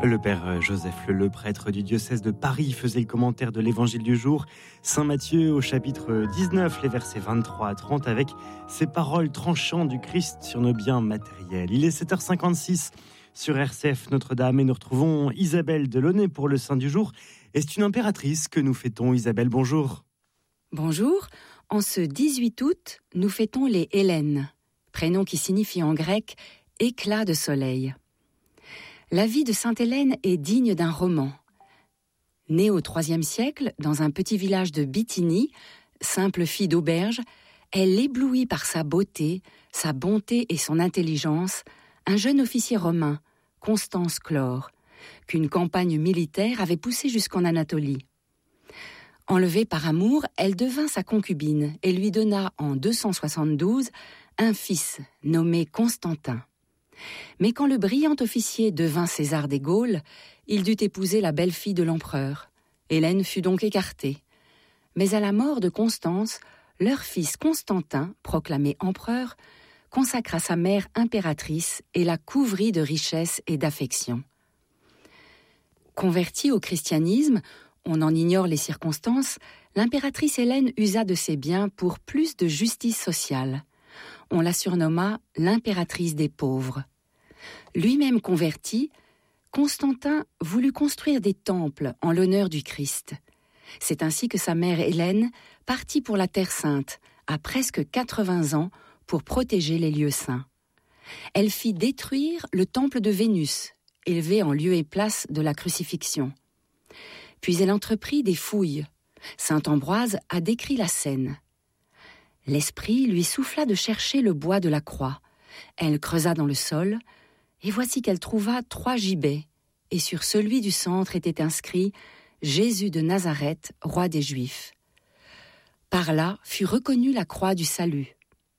Le père Joseph Le prêtre du diocèse de Paris, faisait le commentaire de l'évangile du jour. Saint Matthieu au chapitre 19, les versets 23 à 30, avec ces paroles tranchantes du Christ sur nos biens matériels. Il est 7h56 sur RCF Notre-Dame et nous retrouvons Isabelle Delaunay pour le Saint du jour. Et c'est une impératrice que nous fêtons. Isabelle, bonjour. Bonjour. En ce 18 août, nous fêtons les Hélènes, prénom qui signifie en grec « éclat de soleil ». La vie de Sainte Hélène est digne d'un roman. Née au IIIe siècle, dans un petit village de Bithynie, simple fille d'auberge, elle éblouit par sa beauté, sa bonté et son intelligence un jeune officier romain, Constance Chlore, qu'une campagne militaire avait poussé jusqu'en Anatolie. Enlevée par amour, elle devint sa concubine et lui donna en 272 un fils nommé Constantin. Mais quand le brillant officier devint César des Gaules, il dut épouser la belle-fille de l'empereur. Hélène fut donc écartée. Mais à la mort de Constance, leur fils Constantin, proclamé empereur, consacra sa mère impératrice et la couvrit de richesses et d'affection. Convertie au christianisme, on en ignore les circonstances, l'impératrice Hélène usa de ses biens pour plus de justice sociale. On la surnomma l'impératrice des pauvres. Lui-même converti, Constantin voulut construire des temples en l'honneur du Christ. C'est ainsi que sa mère Hélène partit pour la Terre Sainte, à presque 80 ans, pour protéger les lieux saints. Elle fit détruire le temple de Vénus, élevé en lieu et place de la crucifixion. Puis elle entreprit des fouilles. Saint Ambroise a décrit la scène. L'esprit lui souffla de chercher le bois de la croix. Elle creusa dans le sol, et voici qu'elle trouva 3 gibets, et sur celui du centre était inscrit « Jésus de Nazareth, roi des Juifs ». Par là fut reconnue la croix du salut.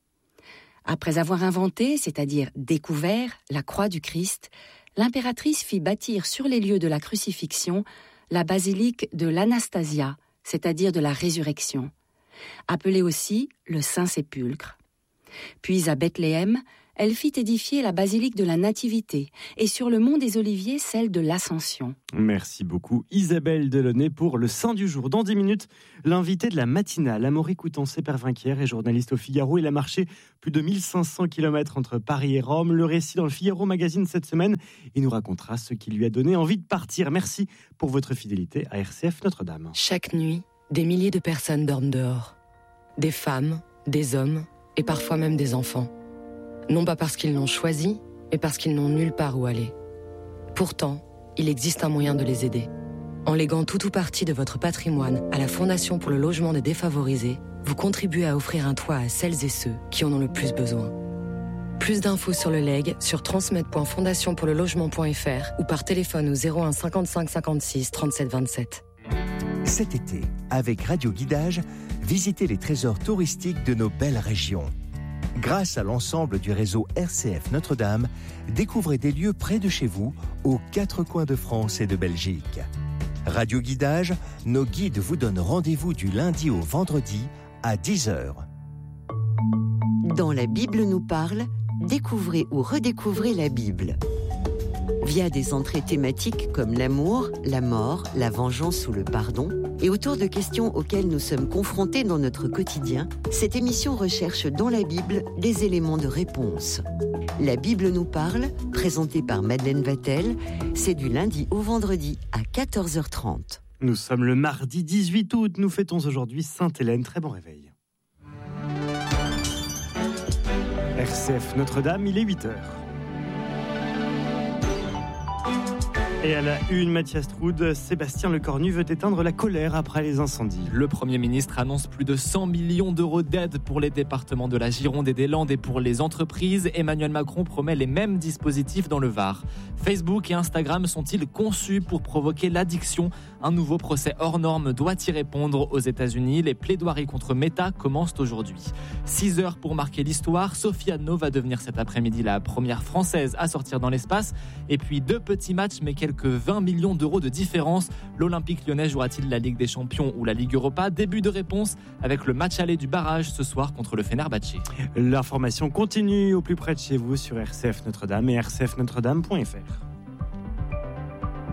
Après avoir inventé, c'est-à-dire découvert, la croix du Christ, l'impératrice fit bâtir sur les lieux de la crucifixion la basilique de l'Anastasia, c'est-à-dire de la résurrection, appelée aussi le Saint-Sépulcre. Puis à Bethléem, elle fit édifier la basilique de la Nativité et sur le mont des Oliviers, celle de l'Ascension. Merci beaucoup Isabelle Delaunay pour le Saint du jour. Dans 10 minutes, l'invité de la matinale, Amaury Coutançais-Pervinquière, est journaliste au Figaro. Il a marché plus de 1500 km entre Paris et Rome. Le récit dans le Figaro Magazine cette semaine. Il nous racontera ce qui lui a donné envie de partir. Merci pour votre fidélité à RCF Notre-Dame. Chaque nuit, des milliers de personnes dorment dehors. Des femmes, des hommes et parfois même des enfants. Non pas parce qu'ils l'ont choisi, mais parce qu'ils n'ont nulle part où aller. Pourtant, il existe un moyen de les aider. En léguant tout ou partie de votre patrimoine à la Fondation pour le logement des défavorisés, vous contribuez à offrir un toit à celles et ceux qui en ont le plus besoin. Plus d'infos sur le legs sur transmet.fondationpourlelogement.fr ou par téléphone au 01 55 56 37 27. Cet été, avec Radio Guidage, visitez les trésors touristiques de nos belles régions. Grâce à l'ensemble du réseau RCF Notre-Dame, découvrez des lieux près de chez vous, aux 4 coins de France et de Belgique. Radio Guidage, nos guides vous donnent rendez-vous du lundi au vendredi à 10h. Dans La Bible nous parle, découvrez ou redécouvrez la Bible. Via des entrées thématiques comme l'amour, la mort, la vengeance ou le pardon, et autour de questions auxquelles nous sommes confrontés dans notre quotidien, cette émission recherche dans la Bible des éléments de réponse. La Bible nous parle, présentée par Madeleine Vatel, c'est du lundi au vendredi à 14h30. Nous sommes le mardi 18 août, nous fêtons aujourd'hui Sainte Hélène. Très bon réveil. RCF Notre-Dame, il est 8h. Et à la une, Mathias Troud, Sébastien Lecornu veut éteindre la colère après les incendies. Le Premier ministre annonce plus de 100 millions d'euros d'aide pour les départements de la Gironde et des Landes et pour les entreprises. Emmanuel Macron promet les mêmes dispositifs dans le Var. Facebook et Instagram sont-ils conçus pour provoquer l'addiction ? Un nouveau procès hors norme doit y répondre aux États-Unis. Les plaidoiries contre Meta commencent aujourd'hui. 6 heures pour marquer l'histoire. Sophie Adno va devenir cet après-midi la première Française à sortir dans l'espace. Et puis 2 petits matchs, mais quelques 20 millions d'euros de différence. L'Olympique lyonnais jouera-t-il la Ligue des Champions ou la Ligue Europa ? Début de réponse avec le match aller du barrage ce soir contre le Fenerbahçe. L'information continue au plus près de chez vous sur RCF Notre-Dame et rcfnotredame.fr.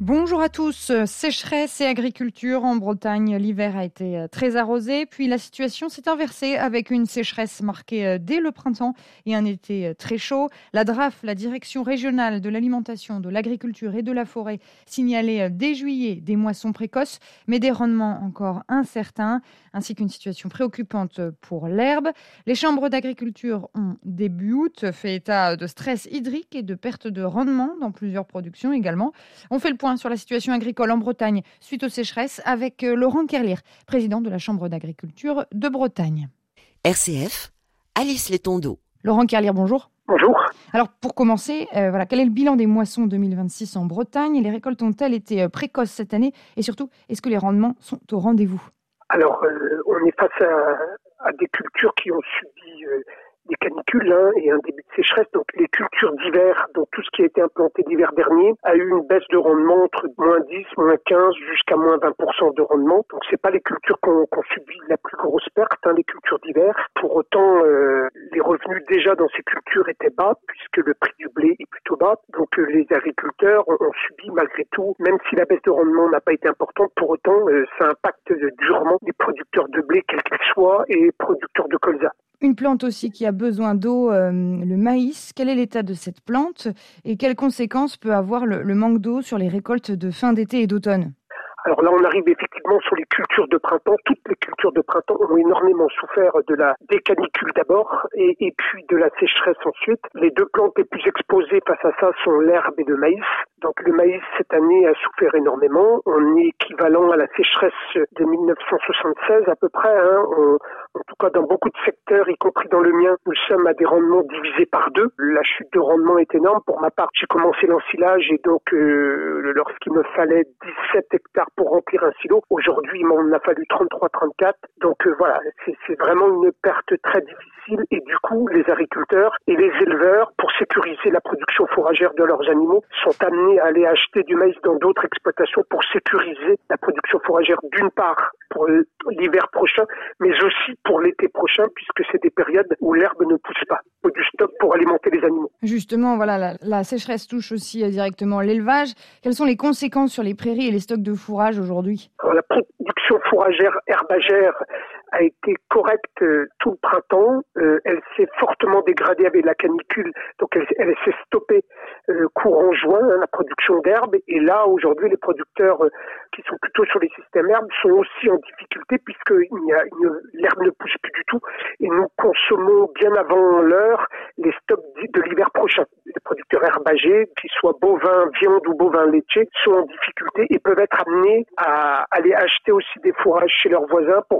Bonjour à tous. Sécheresse et agriculture en Bretagne. L'hiver a été très arrosé, puis la situation s'est inversée avec une sécheresse marquée dès le printemps et un été très chaud. La DRAF, la Direction régionale de l'alimentation, de l'agriculture et de la forêt, signalait dès juillet des moissons précoces, mais des rendements encore incertains, ainsi qu'une situation préoccupante pour l'herbe. Les chambres d'agriculture ont, début août, fait état de stress hydrique et de perte de rendement dans plusieurs productions également. On fait le point sur la situation agricole en Bretagne suite aux sécheresses avec Laurent Kerlier, président de la Chambre d'agriculture de Bretagne. RCF, Alice Létondo. Laurent Kerlier, bonjour. Bonjour. Alors pour commencer, quel est le bilan des moissons 2026 en Bretagne ? Les récoltes ont-elles été précoces cette année ? Et surtout, est-ce que les rendements sont au rendez-vous ? Alors, on est face à des cultures qui ont subi des canicules et un début de sécheresse. Donc les cultures d'hiver, donc tout ce qui a été implanté l'hiver dernier, a eu une baisse de rendement entre moins 10, moins 15 jusqu'à moins 20% de rendement. Donc c'est pas les cultures qu'on subi la plus grosse perte, les cultures d'hiver. Pour autant, les revenus déjà dans ces cultures étaient bas puisque le prix du blé est plutôt bas. Donc les agriculteurs ont subi malgré tout, même si la baisse de rendement n'a pas été importante, pour autant ça impacte durement les producteurs de blé quels qu'ils soient et producteurs de colza. Une plante aussi qui a besoin d'eau, le maïs. Quel est l'état de cette plante et quelles conséquences peut avoir le manque d'eau sur les récoltes de fin d'été et d'automne ? Alors là, on arrive effectivement sur les cultures de printemps. Toutes les cultures de printemps ont énormément souffert des canicules d'abord et puis de la sécheresse ensuite. Les deux plantes les plus exposées face à ça sont l'herbe et le maïs. Donc le maïs, cette année, a souffert énormément. On est équivalent à la sécheresse de 1976 à peu près. En tout cas, dans beaucoup de secteurs, y compris dans le mien, nous sommes à des rendements divisés par 2. La chute de rendement est énorme. Pour ma part, j'ai commencé l'ensilage et donc lorsqu'il me fallait 17 hectares pour remplir un silo, aujourd'hui, il m'en a fallu 33-34. Donc voilà, c'est vraiment une perte très difficile et du coup, les agriculteurs et les éleveurs, pour sécuriser la production fourragère de leurs animaux, sont amenés à aller acheter du maïs dans d'autres exploitations pour sécuriser la production fourragère d'une part pour l'hiver prochain, mais aussi pour l'été prochain, puisque c'est des périodes où l'herbe ne pousse pas, ou du stock pour alimenter les animaux. Justement, la sécheresse touche aussi directement l'élevage. Quelles sont les conséquences sur les prairies et les stocks de fourrage aujourd'hui ? Alors, la production fourragère herbagère a été correcte tout le printemps. Elle s'est fortement dégradée avec la canicule, donc elle s'est stoppée courant juin, la production d'herbe. Et là, aujourd'hui, les producteurs qui sont plutôt sur les systèmes herbes sont aussi en difficulté puisque l'herbe ne pousse plus du tout. Et nous consommons bien avant l'heure les stocks de l'hiver prochain. Les producteurs herbagers, qu'ils soient bovins, viande ou bovins laitiers, sont en difficulté et peuvent être amenés à aller acheter aussi des fourrages chez leurs voisins pour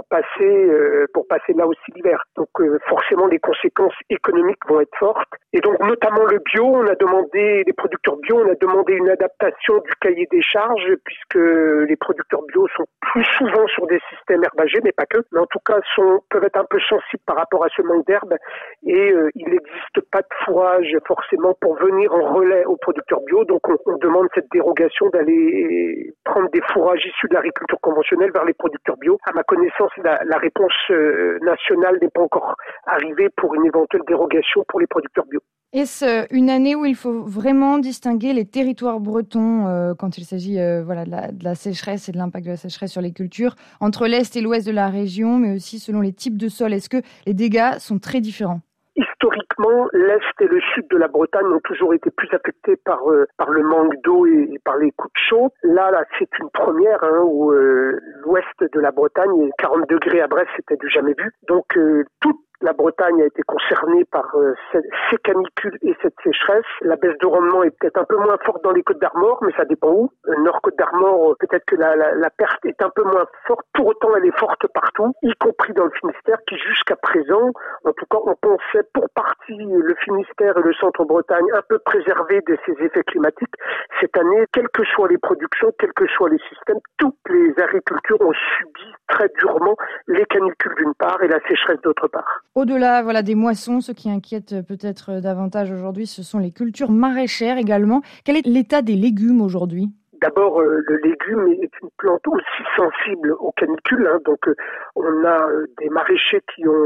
passer là aussi l'hiver. Donc forcément, les conséquences économiques vont être fortes. Et donc notamment le bio, les producteurs bio, on a demandé une adaptation du cahier des charges puisque les producteurs bio sont plus souvent sur des systèmes herbagers, mais pas que, mais en tout cas peuvent être un peu sensibles par rapport à ce manque d'herbe et il n'existe pas de fourrage forcément pour venir en relais aux producteurs bio, donc on demande cette dérogation d'aller prendre des fourrages issus de l'agriculture conventionnelle vers les producteurs bio. À ma connaissance, la réponse nationale n'est pas encore arrivée pour une éventuelle dérogation pour les producteurs bio. Est-ce une année où il faut vraiment distinguer les territoires bretons quand il s'agit de la sécheresse et de l'impact de la sécheresse sur les cultures, entre l'Est et l'Ouest de la région, mais aussi selon les types de sols? Est-ce que les dégâts sont très différents? Historiquement, l'Est et le Sud de la Bretagne ont toujours été plus affectés par le manque d'eau et par les coups de chaud. Là, c'est une première où l'Ouest de la Bretagne, 40 degrés à Brest, c'était du jamais vu. Donc, toute la Bretagne a été concernée par ces canicules et cette sécheresse. La baisse de rendement est peut-être un peu moins forte dans les Côtes d'Armor, mais ça dépend où. Nord-Côte d'Armor, peut-être que la perte est un peu moins forte. Pour autant, elle est forte partout, y compris dans le Finistère, qui jusqu'à présent, en tout cas, on pensait pour partie le Finistère et le Centre-Bretagne un peu préservés de ces effets climatiques. Cette année, quelles que soient les productions, quels que soient les systèmes, toutes les agricultures ont subi très durement les canicules d'une part et la sécheresse d'autre part. Au-delà des moissons, ce qui inquiète peut-être davantage aujourd'hui, ce sont les cultures maraîchères également. Quel est l'état des légumes aujourd'hui ? D'abord, le légume est une plante aussi sensible aux canicules. Donc, on a des maraîchers qui ont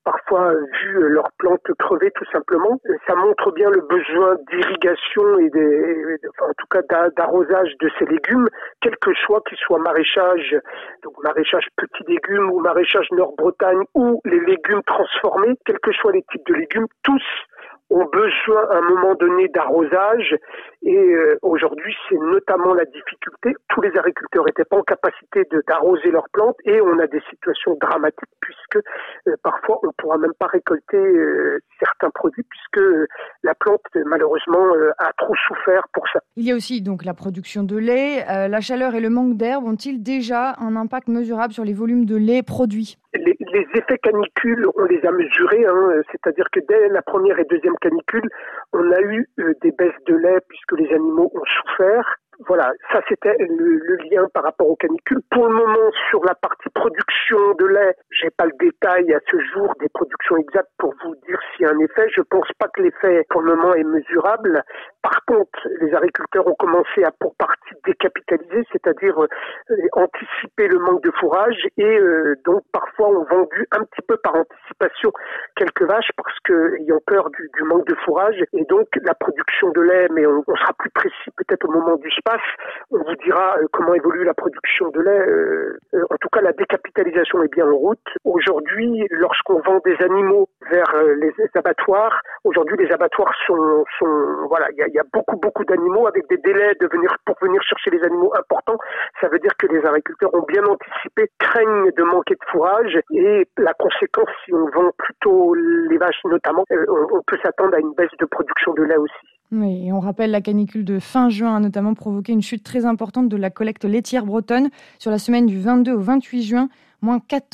parfois vu leurs plantes crever tout simplement. Ça montre bien le besoin d'irrigation et en tout cas d'arrosage de ces légumes, quel que soit qu'ils soient maraîchage, donc maraîchage petits légumes ou maraîchage Nord-Bretagne ou les légumes transformés, quels que soient les types de légumes, tous ont besoin à un moment donné d'arrosage et aujourd'hui c'est notamment la difficulté. Tous les agriculteurs n'étaient pas en capacité d'arroser leurs plantes et on a des situations dramatiques puisque parfois on ne pourra même pas récolter certains produits puisque la plante malheureusement a trop souffert pour ça. Il y a aussi donc la production de lait. La chaleur et le manque d'air ont-ils déjà un impact mesurable sur les volumes de lait produits ? Les effets canicules, on les a mesurés, c'est-à-dire que dès la première et deuxième canicule, on a eu des baisses de lait puisque les animaux ont souffert. Voilà, ça c'était le lien par rapport aux canicules. Pour le moment, sur la partie production de lait, j'ai pas le détail à ce jour des productions exactes pour vous dire s'il y a un effet. Je pense pas que l'effet pour le moment est mesurable. Par contre, les agriculteurs ont commencé à pour partie décapitaliser, c'est-à-dire anticiper le manque de fourrage et donc parfois ont vendu un petit peu par anticipation quelques vaches parce que ayant peur du manque de fourrage et donc la production de lait, mais on sera plus précis peut-être au moment du space, on vous dira comment évolue la production de lait. En tout cas, la décapitalisation est bien en route. Aujourd'hui, lorsqu'on vend des animaux vers les abattoirs, aujourd'hui les abattoirs sont voilà, il y a beaucoup d'animaux avec des délais pour venir chercher les animaux importants. Ça veut dire que les agriculteurs ont bien anticipé, craignent de manquer de fourrage et la conséquence, si on vend plutôt les vaches notamment, on peut s'attendre à une baisse de production de lait aussi. Oui, et on rappelle la canicule de fin juin a notamment provoqué une chute très importante de la collecte laitière bretonne sur la semaine du 22 au 28 juin, moins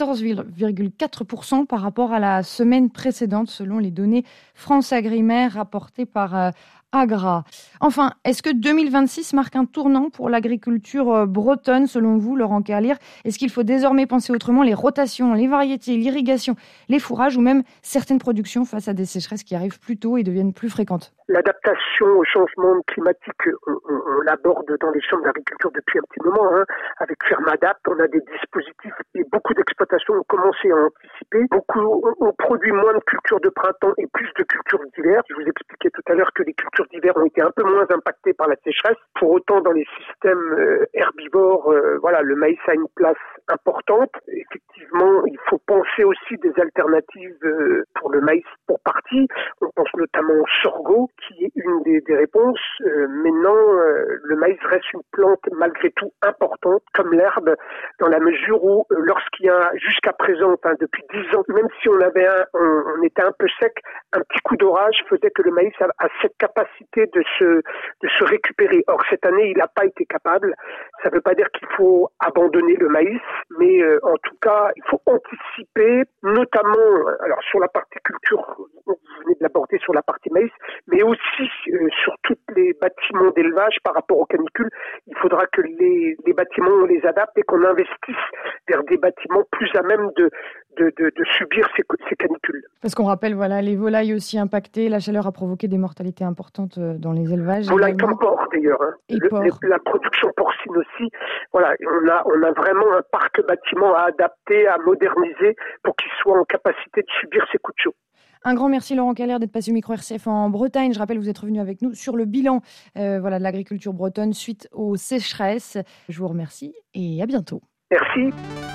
14,4% par rapport à la semaine précédente, selon les données France Agrimaire rapportées par Agra. Enfin, est-ce que 2026 marque un tournant pour l'agriculture bretonne, selon vous, Laurent Kerlier ? Est-ce qu'il faut désormais penser autrement les rotations, les variétés, l'irrigation, les fourrages ou même certaines productions face à des sécheresses qui arrivent plus tôt et deviennent plus fréquentes ? L'adaptation au changement climatique, on l'aborde dans les chambres d'agriculture depuis un petit moment. Avec Fermadapt, on a des dispositifs et beaucoup d'exploitations ont commencé à anticiper. On produit moins de cultures de printemps et plus de cultures d'hiver. Je vous expliquais tout à l'heure que les cultures d'hiver ont été un peu moins impactées par la sécheresse. Pour autant, dans les systèmes herbivores, le maïs a une place importante. Effectivement, il faut penser aussi des alternatives pour le maïs pour partie. On pense notamment au sorgho, qui est une des réponses. Maintenant, le maïs reste une plante malgré tout importante, comme l'herbe, dans la mesure où lorsqu'il y a jusqu'à présent, depuis 10 ans, même si on était un peu sec, un petit coup d'orage faisait que le maïs a cette capacité de se récupérer. Or, cette année, il n'a pas été capable. Ça ne veut pas dire qu'il faut abandonner le maïs, mais en tout cas, il faut anticiper, notamment, alors sur la partie culture, vous venez de l'aborder sur la partie maïs, mais aussi sur tous les bâtiments d'élevage par rapport aux canicules. Il faudra que les bâtiments, on les adapte et qu'on investisse vers des bâtiments plus à même de subir ces canicules. Parce qu'on rappelle, les volailles aussi impactées, la chaleur a provoqué des mortalités importantes dans les élevages. Volailles comme porc d'ailleurs. La production porcine aussi. Voilà, on a vraiment un parc bâtiment à adapter, à moderniser pour qu'il soit en capacité de subir ces coups de chaud. Un grand merci Laurent Kerlier d'être passé au micro RCF en Bretagne. Je rappelle, vous êtes revenu avec nous sur le bilan de l'agriculture bretonne suite aux sécheresses. Je vous remercie et à bientôt. Merci.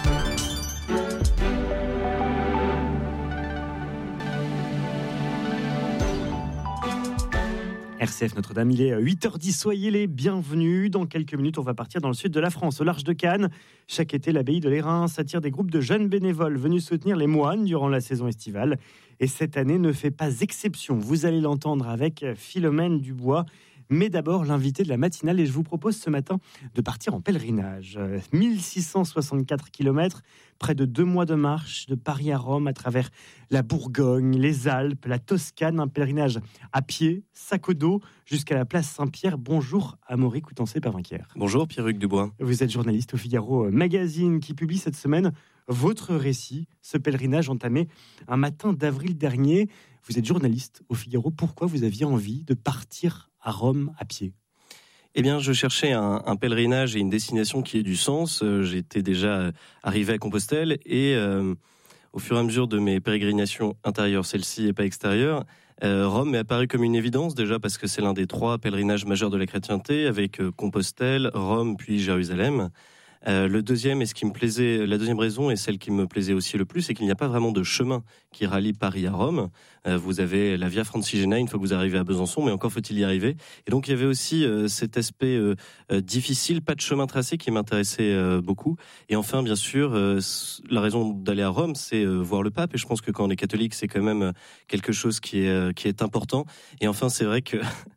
RCF Notre-Dame, il est 8h10, soyez les bienvenus. Dans quelques minutes, on va partir dans le sud de la France, au large de Cannes. Chaque été, l'abbaye de l'Airain s'attire des groupes de jeunes bénévoles venus soutenir les moines durant la saison estivale. Et cette année ne fait pas exception. Vous allez l'entendre avec Philomène Dubois. Mais d'abord, l'invité de la matinale, et je vous propose ce matin de partir en pèlerinage. 1664 km, près de 2 mois de marche, de Paris à Rome, à travers la Bourgogne, les Alpes, la Toscane, un pèlerinage à pied, sac au dos, jusqu'à la place Saint-Pierre. Bonjour Amaury Coutencé-Parvinquière. Bonjour Pierre-Hugues Dubois. Vous êtes journaliste au Figaro Magazine qui publie cette semaine votre récit, ce pèlerinage entamé un matin d'avril dernier. Vous êtes journaliste au Figaro. Pourquoi vous aviez envie de partir à Rome à pied ? Eh bien, je cherchais un pèlerinage et une destination qui ait du sens. J'étais déjà arrivé à Compostelle et au fur et à mesure de mes pérégrinations intérieures, celle-ci et pas extérieures, Rome m'est apparu comme une évidence, déjà parce que c'est l'un des 3 pèlerinages majeurs de la chrétienté, avec Compostelle, Rome puis Jérusalem. Le deuxième, et ce qui me plaisait, la deuxième raison, et celle qui me plaisait aussi le plus, c'est qu'il n'y a pas vraiment de chemin qui rallie Paris à Rome. Vous avez la Via Francigena une fois que vous arrivez à Besançon, mais encore faut-il y arriver. Et donc il y avait aussi cet aspect difficile, pas de chemin tracé, qui m'intéressait beaucoup. Et enfin, bien sûr, la raison d'aller à Rome, c'est voir le pape. Et je pense que quand on est catholique, c'est quand même quelque chose qui est important. Et enfin, c'est vrai que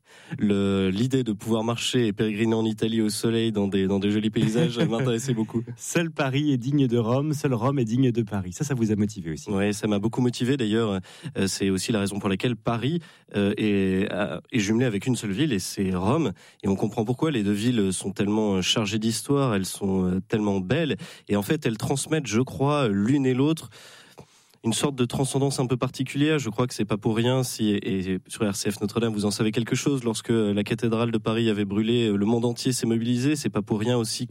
l'idée de pouvoir marcher et pérégriner en Italie au soleil dans des jolis paysages m'intéressait beaucoup. Seul Paris est digne de Rome, seul Rome est digne de Paris. Ça vous a motivé aussi? Oui, ça m'a beaucoup motivé. D'ailleurs, c'est aussi la raison pour laquelle Paris est jumelé avec une seule ville, et c'est Rome. Et on comprend pourquoi les 2 villes sont tellement chargées d'histoire, elles sont tellement belles. Et en fait, elles transmettent, je crois, l'une et l'autre, une sorte de transcendance un peu particulière. Je crois que c'est pas pour rien et sur RCF Notre-Dame, vous en savez quelque chose. Lorsque la cathédrale de Paris avait brûlé, le monde entier s'est mobilisé. C'est pas pour rien aussi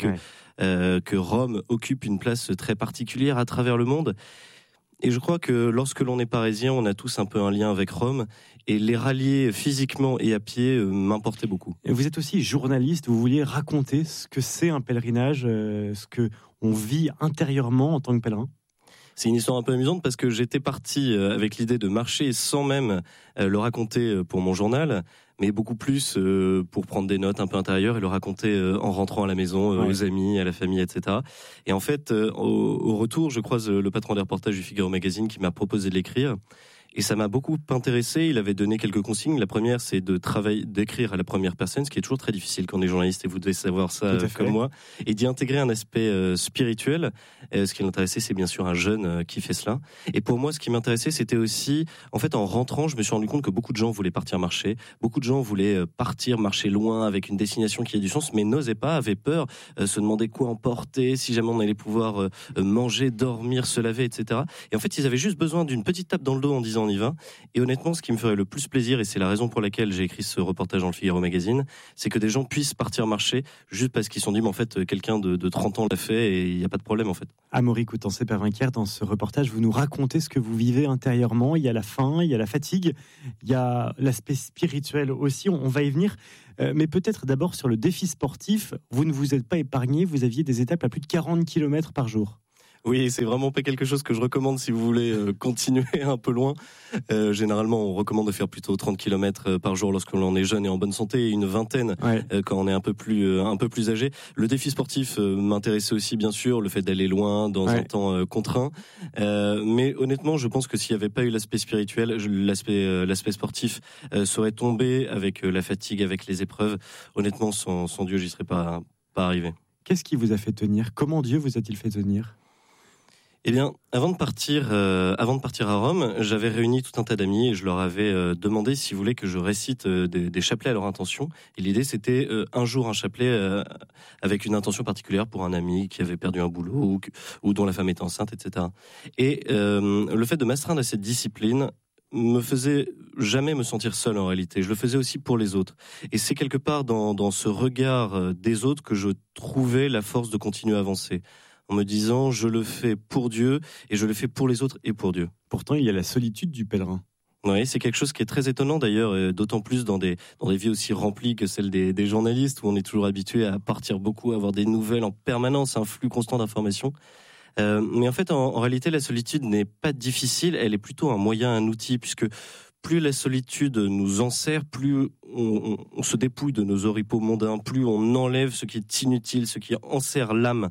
que Rome occupe une place très particulière à travers le monde. Et je crois que lorsque l'on est parisien, on a tous un peu un lien avec Rome. Et les rallier physiquement et à pied m'importait beaucoup. Et vous êtes aussi journaliste, vous vouliez raconter ce que c'est un pèlerinage, ce qu'on vit intérieurement en tant que pèlerin? C'est une histoire un peu amusante parce que j'étais parti avec l'idée de marcher sans même le raconter pour mon journal, mais beaucoup plus pour prendre des notes un peu intérieures et le raconter en rentrant à la maison, aux amis, à la famille, etc. Et en fait, au retour, je croise le patron des reportages du Figaro Magazine qui m'a proposé de l'écrire. Et ça m'a beaucoup intéressé. Il avait donné quelques consignes. La première, c'est d'écrire à la première personne, ce qui est toujours très difficile quand on est journaliste, et vous devez savoir ça comme moi, et d'y intégrer un aspect spirituel. Ce qui l'intéressait, c'est bien sûr un jeune qui fait cela. Et pour moi, ce qui m'intéressait, c'était aussi, en fait, en rentrant, je me suis rendu compte que beaucoup de gens voulaient partir marcher. Beaucoup de gens voulaient partir marcher loin avec une destination qui ait du sens, mais n'osaient pas, avaient peur, se demandaient quoi emporter, si jamais on allait pouvoir manger, dormir, se laver, etc. Et en fait, ils avaient juste besoin d'une petite tape dans le dos en disant on y va. Et honnêtement, ce qui me ferait le plus plaisir, et c'est la raison pour laquelle j'ai écrit ce reportage dans le Figaro Magazine, c'est que des gens puissent partir marcher juste parce qu'ils se sont dit, mais en fait, quelqu'un de 30 ans l'a fait et il n'y a pas de problème en fait. Amaury Coutançais-Pervinquière, dans ce reportage, vous nous racontez ce que vous vivez intérieurement. Il y a la faim, il y a la fatigue, il y a l'aspect spirituel aussi, on va y venir. Mais peut-être d'abord sur le défi sportif, vous ne vous êtes pas épargné, vous aviez des étapes à plus de 40 km par jour. Oui, c'est vraiment pas quelque chose que je recommande si vous voulez continuer un peu loin. Généralement, on recommande de faire plutôt 30 km par jour lorsque l'on est jeune et en bonne santé, et une vingtaine quand on est un peu plus âgé. Le défi sportif m'intéressait aussi, bien sûr, le fait d'aller loin dans un temps contraint. Mais honnêtement, je pense que s'il n'y avait pas eu l'aspect spirituel, l'aspect sportif serait tombé avec la fatigue, avec les épreuves. Honnêtement, sans Dieu, j'y serais pas arrivé. Qu'est-ce qui vous a fait tenir? Comment Dieu vous a-t-il fait tenir? Eh bien, avant de partir à Rome, j'avais réuni tout un tas d'amis et je leur avais demandé s'ils voulaient que je récite des chapelets à leur intention. Et l'idée, c'était un jour un chapelet avec une intention particulière pour un ami qui avait perdu un boulot ou dont la femme était enceinte, etc. Et le fait de m'astreindre à cette discipline me faisait jamais me sentir seul en réalité. Je le faisais aussi pour les autres. Et c'est quelque part dans ce regard des autres que je trouvais la force de continuer à avancer. En me disant, je le fais pour Dieu et je le fais pour les autres et pour Dieu. Pourtant, il y a la solitude du pèlerin. Oui, c'est quelque chose qui est très étonnant d'ailleurs, d'autant plus dans des vies aussi remplies que celles des journalistes, où on est toujours habitué à partir beaucoup, à avoir des nouvelles en permanence, un flux constant d'informations. Mais en fait, en réalité, la solitude n'est pas difficile, elle est plutôt un moyen, un outil, puisque plus la solitude nous enserre, plus on se dépouille de nos oripeaux mondains, plus on enlève ce qui est inutile, ce qui enserre l'âme.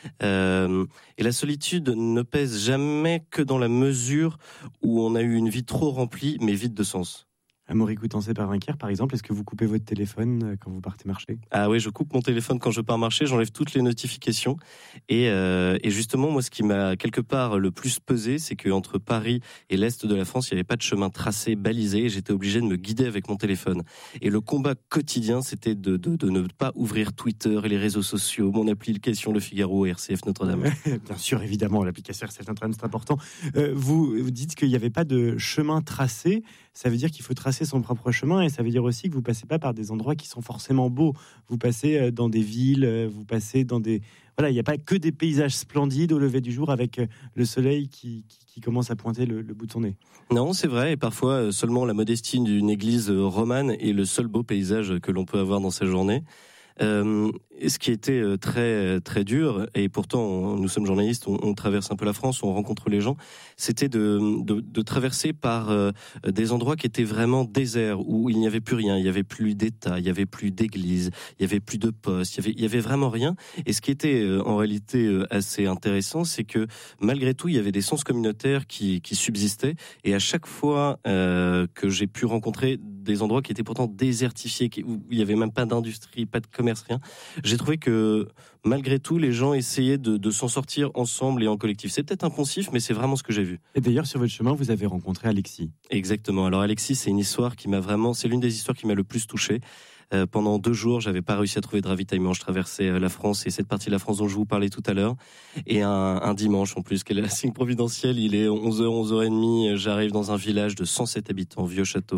Et la solitude ne pèse jamais que dans la mesure où on a eu une vie trop remplie, mais vide de sens. Amaury Coutançais-Pervinquière, par exemple, est-ce que vous coupez votre téléphone quand vous partez marcher? Ah oui, je coupe mon téléphone quand je pars marcher, j'enlève toutes les notifications. Et justement, moi, ce qui m'a quelque part le plus pesé, c'est qu'entre Paris et l'Est de la France, il n'y avait pas de chemin tracé, balisé, et j'étais obligé de me guider avec mon téléphone. Et le combat quotidien, c'était de ne pas ouvrir Twitter et les réseaux sociaux, mon application Le Figaro et RCF Notre-Dame. Bien sûr, évidemment, l'application RCF Notre-Dame, c'est important. Vous dites qu'il n'y avait pas de chemin tracé, ça veut dire qu'il faut tracer traverser son propre chemin, et ça veut dire aussi que vous passez pas par des endroits qui sont forcément beaux. Vous passez dans des villes, vous passez dans des... Voilà, il n'y a pas que des paysages splendides au lever du jour avec le soleil qui commence à pointer le bout de son nez. Non, c'est vrai, et parfois seulement la modestie d'une église romane est le seul beau paysage que l'on peut avoir dans sa journée. Ce qui était très très dur, et pourtant nous sommes journalistes, on traverse un peu la France, on rencontre les gens, c'était de traverser par des endroits qui étaient vraiment déserts, où il n'y avait plus rien, il n'y avait plus d'État, il n'y avait plus d'église, il n'y avait plus de poste, il y avait vraiment rien. Et ce qui était en réalité assez intéressant, c'est que malgré tout il y avait des sens communautaires qui subsistaient, et à chaque fois que j'ai pu rencontrer des endroits qui étaient pourtant désertifiés, où il n'y avait même pas d'industrie, pas de commerce, rien, j'ai trouvé que malgré tout les gens essayaient de s'en sortir ensemble et en collectif. C'est peut-être impensif, mais c'est vraiment ce que j'ai vu. Et d'ailleurs, sur votre chemin, vous avez rencontré Alexis. Exactement. Alors Alexis, c'est une histoire qui m'a vraiment, c'est l'une des histoires qui m'a le plus touché. Pendant 2 jours, j'avais pas réussi à trouver de ravitaillement. Je traversais la France, et cette partie de la France dont je vous parlais tout à l'heure. Et un dimanche, en plus, quel est le signe providentiel, il est 11h, 11h30, j'arrive dans un village de 107 habitants, vieux château.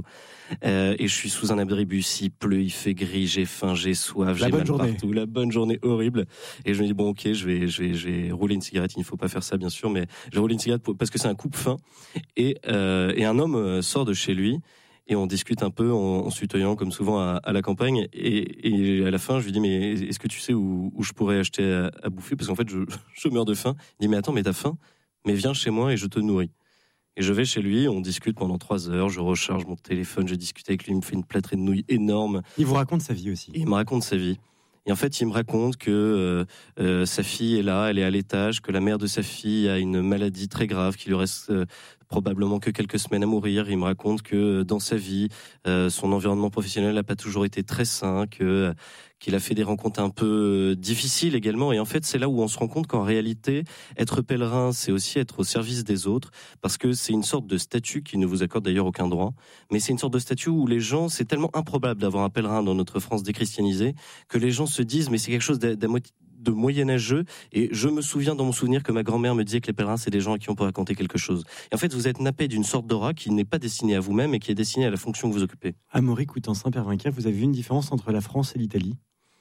Et je suis sous un abribus, il pleut, il fait gris, j'ai faim, j'ai soif, j'ai mal partout. La bonne journée horrible. Et je me dis, bon, ok, je vais rouler une cigarette. Il ne faut pas faire ça, bien sûr, mais je roule une cigarette parce que c'est un coupe-faim. Et un homme sort de chez lui. Et on discute un peu en se tutoyant comme souvent à la campagne, et à la fin je lui dis, mais est-ce que tu sais où je pourrais acheter à bouffer, parce qu'en fait je meurs de faim. Il dit, mais attends, mais t'as faim, mais viens chez moi et je te nourris. Et je vais chez lui, on discute pendant 3 heures, je recharge mon téléphone, je discute avec lui, il me fait une plâtrée de nouilles énorme. Il vous raconte sa vie aussi. Et il me raconte sa vie. Et en fait, il me raconte que sa fille est là, elle est à l'étage, que la mère de sa fille a une maladie très grave, qu'il lui reste probablement que quelques semaines à mourir. Il me raconte que dans sa vie, son environnement professionnel n'a pas toujours été très sain, qu'il a fait des rencontres un peu difficiles également. Et en fait, c'est là où on se rend compte qu'en réalité, être pèlerin, c'est aussi être au service des autres, parce que c'est une sorte de statut qui ne vous accorde d'ailleurs aucun droit, mais c'est une sorte de statut où les gens, c'est tellement improbable d'avoir un pèlerin dans notre France déchristianisée, que les gens se disent, mais c'est quelque chose de moyenâgeux. Et je me souviens dans mon souvenir que ma grand-mère me disait que les pèlerins, c'est des gens à qui on peut raconter quelque chose. Et en fait, vous êtes nappé d'une sorte d'aura qui n'est pas destinée à vous-même et qui est destinée à la fonction que vous occupez. Amaury Coutançin, Père Vinquer, vous avez vu une différence entre la France et l'Italie ?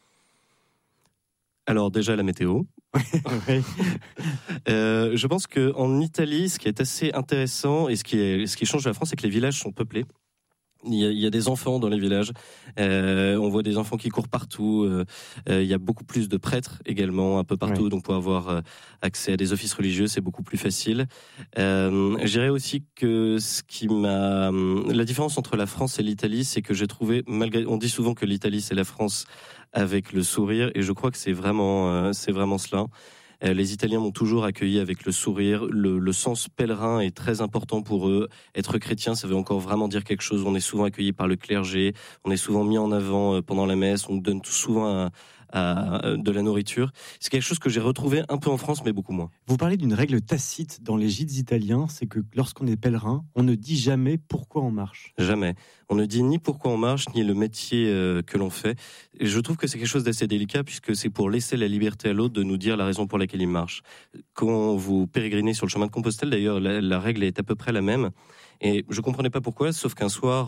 Alors déjà la météo. Oui. Je pense qu'en Italie, ce qui est assez intéressant et ce qui change de la France, c'est que les villages sont peuplés. Il y a des enfants dans les villages, on voit des enfants qui courent partout, il y a beaucoup plus de prêtres également un peu partout, donc pour avoir accès à des offices religieux, c'est beaucoup plus facile. Je dirais aussi que la différence entre la France et l'Italie, c'est que j'ai trouvé, on dit souvent que l'Italie c'est la France avec le sourire, et je crois que c'est vraiment cela. Les Italiens m'ont toujours accueilli avec le sourire. Le sens pèlerin est très important pour eux. Être chrétien, ça veut encore vraiment dire quelque chose. On est souvent accueilli par le clergé. On est souvent mis en avant pendant la messe. On donne souvent de la nourriture. C'est quelque chose que j'ai retrouvé un peu en France, mais beaucoup moins. Vous parlez d'une règle tacite dans les gîtes italiens, c'est que lorsqu'on est pèlerin, on ne dit jamais pourquoi on marche. Jamais. On ne dit ni pourquoi on marche, ni le métier que l'on fait. Et je trouve que c'est quelque chose d'assez délicat, puisque c'est pour laisser la liberté à l'autre de nous dire la raison pour laquelle il marche. Quand vous pérégrinez sur le chemin de Compostelle, d'ailleurs, la règle est à peu près la même. Et je comprenais pas pourquoi, sauf qu'un soir,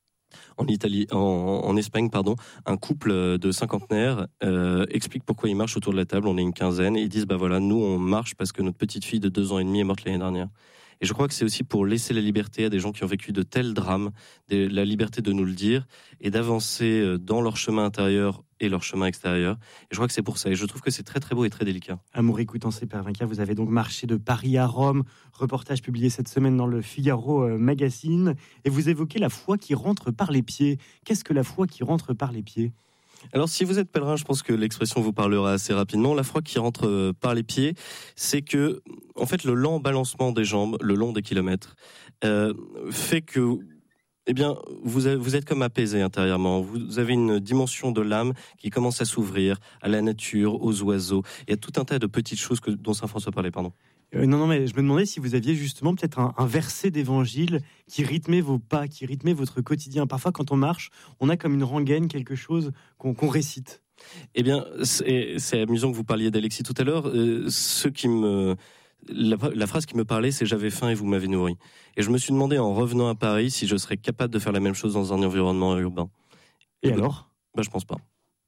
en Espagne, un couple de cinquantenaires explique pourquoi ils marchent autour de la table. On est une quinzaine et ils disent, voilà, nous on marche parce que notre petite fille de 2 ans et demi est morte l'année dernière. Et je crois que c'est aussi pour laisser la liberté à des gens qui ont vécu de tels drames, la liberté de nous le dire et d'avancer dans leur chemin intérieur et leur chemin extérieur. Et je crois que c'est pour ça. Et je trouve que c'est très très beau et très délicat. Amaury Coutançin, Père Vinquer, vous avez donc marché de Paris à Rome, reportage publié cette semaine dans le Figaro Magazine, et vous évoquez la foi qui rentre par les pieds. Qu'est-ce que la foi qui rentre par les pieds ? Alors, si vous êtes pèlerin, je pense que l'expression vous parlera assez rapidement. La foi qui rentre par les pieds, c'est que, en fait, le lent balancement des jambes, le long des kilomètres, fait que, vous êtes comme apaisé intérieurement. Vous avez une dimension de l'âme qui commence à s'ouvrir à la nature, aux oiseaux. Il y a tout un tas de petites choses dont saint François parlait, Non, mais je me demandais si vous aviez justement peut-être un verset d'évangile qui rythmait vos pas, qui rythmait votre quotidien. Parfois, quand on marche, on a comme une rengaine, quelque chose qu'on récite. C'est amusant que vous parliez d'Alexis tout à l'heure. Ce qui me la phrase qui me parlait, c'est « j'avais faim et vous m'avez nourri ». Et je me suis demandé en revenant à Paris si je serais capable de faire la même chose dans un environnement urbain. Et alors ? Je pense pas. Pourquoi ?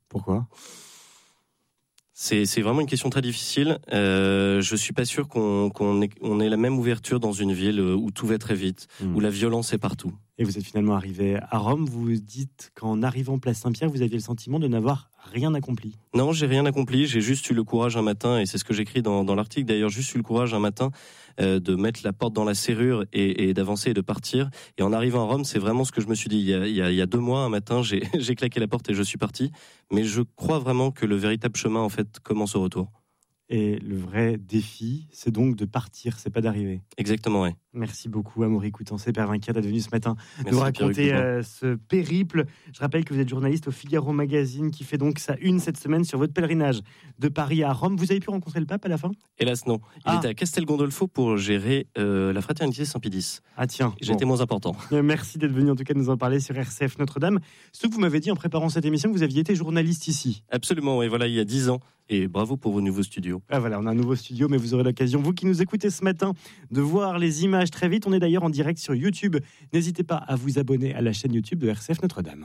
C'est vraiment une question très difficile. Je suis pas sûr qu'on ait la même ouverture dans une ville où tout va très vite, où la violence est partout. Et vous êtes finalement arrivé à Rome. Vous dites qu'en arrivant place Saint-Pierre, vous aviez le sentiment de n'avoir rien accompli. Non, j'ai rien accompli. J'ai juste eu le courage un matin, et c'est ce que j'écris dans l'article d'ailleurs, juste eu le courage un matin de mettre la porte dans la serrure et d'avancer et de partir. Et en arrivant à Rome, c'est vraiment ce que je me suis dit. Il y a 2 mois, un matin, j'ai claqué la porte et je suis parti. Mais je crois vraiment que le véritable chemin, en fait, commence au retour. Et le vrai défi, c'est donc de partir, c'est pas d'arriver. Exactement, oui. Merci beaucoup, Amaury Coutancé, Père Vinquier, d'être venu ce matin nous Merci, raconter ce périple. Je rappelle que vous êtes journaliste au Figaro Magazine, qui fait donc sa une cette semaine sur votre pèlerinage de Paris à Rome. Vous avez pu rencontrer le pape à la fin ? Hélas, non. Il était à Castel Gandolfo pour gérer la fraternité Saint-Pédis. Ah tiens. J'étais moins important. Merci d'être venu en tout cas nous en parler sur RCF Notre-Dame. Ce que vous m'avez dit en préparant cette émission, que vous aviez été journaliste ici. Absolument, oui, voilà, il y a 10 ans. Et bravo pour vos nouveaux studios. Ah voilà, on a un nouveau studio, mais vous aurez l'occasion, vous qui nous écoutez ce matin, de voir les images très vite. On est d'ailleurs en direct sur YouTube. N'hésitez pas à vous abonner à la chaîne YouTube de RCF Notre-Dame.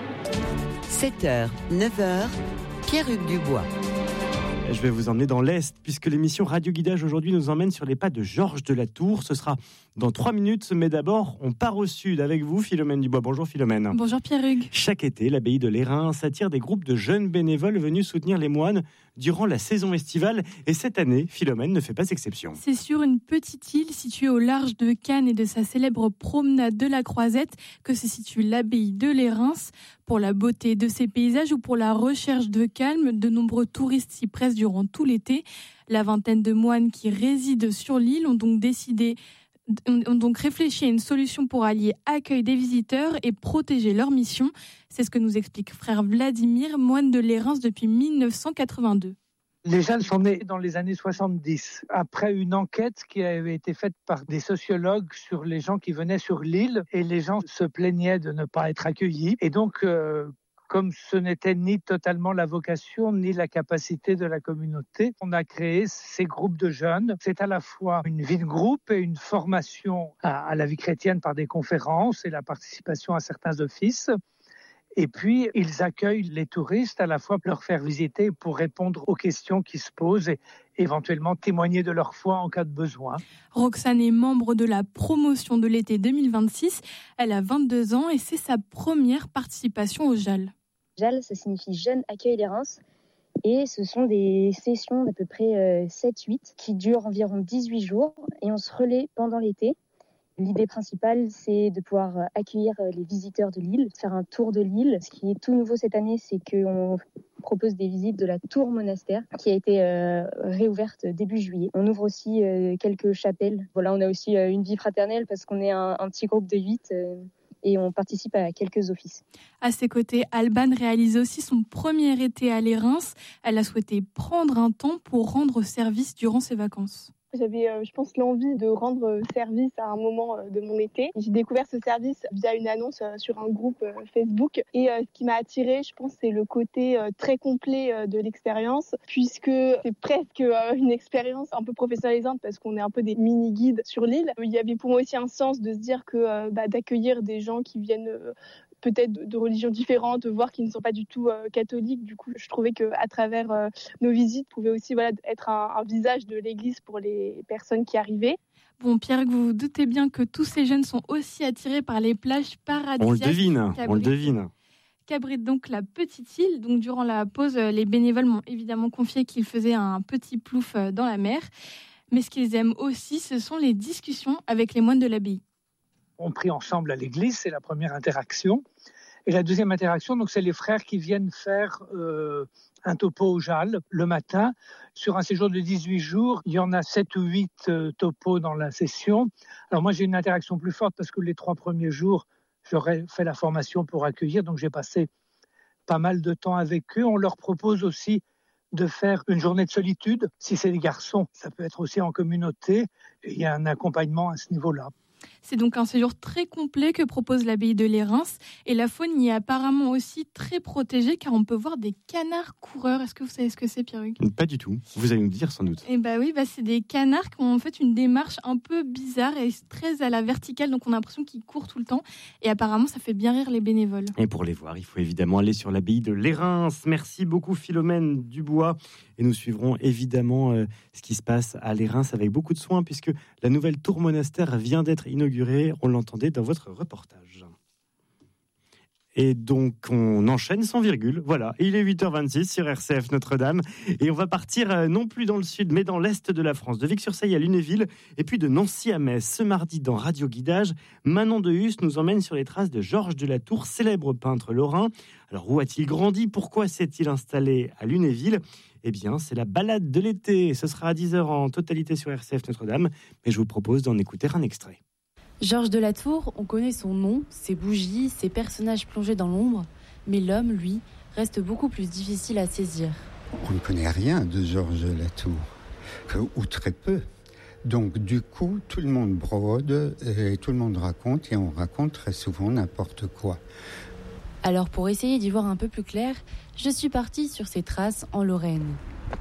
7h, 9h, Pierre-Hugues Dubois. Je vais vous emmener dans l'Est, puisque l'émission Radio Guidage aujourd'hui nous emmène sur les pas de Georges de la Tour. Ce sera dans 3 minutes, mais d'abord, on part au sud avec vous, Philomène Dubois. Bonjour Philomène. Bonjour Pierre-Hugues. Chaque été, l'abbaye de Lérins attire des groupes de jeunes bénévoles venus soutenir les moines durant la saison estivale. Et cette année, Philomène ne fait pas exception. C'est sur une petite île située au large de Cannes et de sa célèbre promenade de la Croisette que se situe l'abbaye de Lérins. Pour la beauté de ses paysages ou pour la recherche de calme, de nombreux touristes s'y pressent durant tout l'été. La vingtaine de moines qui résident sur l'île ont donc réfléchi à une solution pour allier accueil des visiteurs et protéger leur mission. C'est ce que nous explique frère Vladimir, moine de Lérins depuis 1982. Les jeunes sont nés dans les années 70, après une enquête qui avait été faite par des sociologues sur les gens qui venaient sur l'île, et les gens se plaignaient de ne pas être accueillis. Et donc, comme ce n'était ni totalement la vocation, ni la capacité de la communauté, on a créé ces groupes de jeunes. C'est à la fois une vie de groupe et une formation à la vie chrétienne par des conférences et la participation à certains offices. Et puis, ils accueillent les touristes, à la fois pour leur faire visiter, pour répondre aux questions qui se posent et éventuellement témoigner de leur foi en cas de besoin. Roxane est membre de la promotion de l'été 2026. Elle a 22 ans et c'est sa première participation au JAL. JAL, ça signifie Jeunes Accueil Lérins. Et ce sont des sessions d'à peu près 7-8 qui durent environ 18 jours et on se relaie pendant l'été. L'idée principale, c'est de pouvoir accueillir les visiteurs de l'île, faire un tour de l'île. Ce qui est tout nouveau cette année, c'est qu'on propose des visites de la tour monastère qui a été réouverte début juillet. On ouvre aussi quelques chapelles. Voilà, on a aussi une vie fraternelle parce qu'on est un petit groupe de 8 et on participe à quelques offices. À ses côtés, Alban réalise aussi son premier été à Lérins. Elle a souhaité prendre un temps pour rendre service durant ses vacances. J'avais, je pense, l'envie de rendre service à un moment de mon été. J'ai découvert ce service via une annonce sur un groupe Facebook. Et ce qui m'a attirée, je pense, c'est le côté très complet de l'expérience, puisque c'est presque une expérience un peu professionnalisante parce qu'on est un peu des mini-guides sur l'île. Il y avait pour moi aussi un sens de se dire que d'accueillir des gens qui viennent peut-être de religions différentes, voire qui ne sont pas du tout catholiques. Du coup, je trouvais qu'à travers nos visites, pouvait aussi être un visage de l'Église pour les personnes qui arrivaient. Bon, Pierre, vous vous doutez bien que tous ces jeunes sont aussi attirés par les plages paradisiaques. On le devine. Qu'abrite donc la petite île. Donc, durant la pause, les bénévoles m'ont évidemment confié qu'ils faisaient un petit plouf dans la mer. Mais ce qu'ils aiment aussi, ce sont les discussions avec les moines de l'abbaye. On prie ensemble à l'église, c'est la première interaction. Et la deuxième interaction, donc, c'est les frères qui viennent faire un topo au JAL le matin. Sur un séjour de 18 jours, il y en a 7 ou 8 topos dans la session. Alors moi, j'ai une interaction plus forte parce que les 3 premiers jours, j'aurais fait la formation pour accueillir, donc j'ai passé pas mal de temps avec eux. On leur propose aussi de faire une journée de solitude. Si c'est des garçons, ça peut être aussi en communauté. Et il y a un accompagnement à ce niveau-là. C'est donc un séjour très complet que propose l'abbaye de Lérins. Et la faune y est apparemment aussi très protégée car on peut voir des canards coureurs. Est-ce que vous savez ce que c'est, Pierre-Hugues ? Pas du tout. Vous allez nous dire sans doute. Eh oui, c'est des canards qui ont en fait une démarche un peu bizarre et très à la verticale. Donc on a l'impression qu'ils courent tout le temps. Et apparemment, ça fait bien rire les bénévoles. Et pour les voir, il faut évidemment aller sur l'abbaye de Lérins. Merci beaucoup Philomène Dubois. Et nous suivrons évidemment ce qui se passe à Lérins avec beaucoup de soin puisque la nouvelle tour monastère vient d'être inaugurée. On l'entendait dans votre reportage. Et donc, on enchaîne sans virgule. Voilà, il est 8h26 sur RCF Notre-Dame. Et on va partir non plus dans le sud, mais dans l'est de la France, de Vic-sur-Seille à Lunéville, et puis de Nancy à Metz. Ce mardi, dans Radio Guidage, Manon de Hus nous emmène sur les traces de Georges de la Tour, célèbre peintre lorrain. Alors, où a-t-il grandi ? Pourquoi s'est-il installé à Lunéville ? Eh bien, c'est la balade de l'été. Ce sera à 10h en totalité sur RCF Notre-Dame. Mais je vous propose d'en écouter un extrait. Georges de la Tour, on connaît son nom, ses bougies, ses personnages plongés dans l'ombre, mais l'homme, lui, reste beaucoup plus difficile à saisir. On ne connaît rien de Georges de la Tour, ou très peu. Donc du coup, tout le monde brode, et tout le monde raconte, et on raconte très souvent n'importe quoi. Alors pour essayer d'y voir un peu plus clair, je suis partie sur ses traces en Lorraine.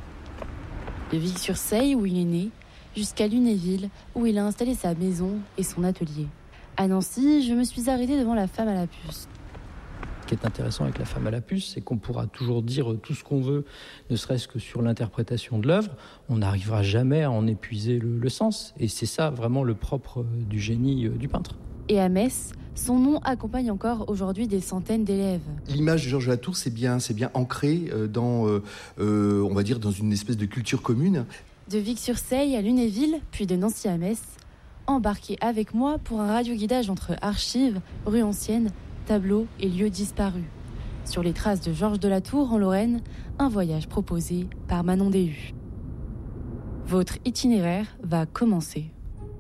De Vic-sur-Seille, où il est né, jusqu'à Lunéville, où il a installé sa maison et son atelier. À Nancy, je me suis arrêtée devant la femme à la puce. Ce qui est intéressant avec la femme à la puce, c'est qu'on pourra toujours dire tout ce qu'on veut, ne serait-ce que sur l'interprétation de l'œuvre. On n'arrivera jamais à en épuiser le sens. Et c'est ça vraiment le propre du génie du peintre. Et à Metz, son nom accompagne encore aujourd'hui des centaines d'élèves. L'image de Georges de la Tour, c'est bien ancré dans, on va dire, dans une espèce de culture commune. De Vic-sur-Seille à Lunéville, puis de Nancy à Metz, embarquez avec moi pour un radio-guidage entre archives, rues anciennes, tableaux et lieux disparus. Sur les traces de Georges de la Tour en Lorraine, un voyage proposé par Manon Déhu. Votre itinéraire va commencer.